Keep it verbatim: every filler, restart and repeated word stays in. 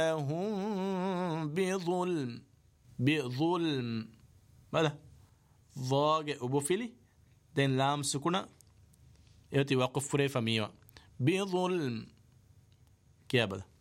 هم بظلم بظلم ماذا ضاق أبو فيلي دين لام سكونة يأتي وقف فري فميوا بظلم كيا بدا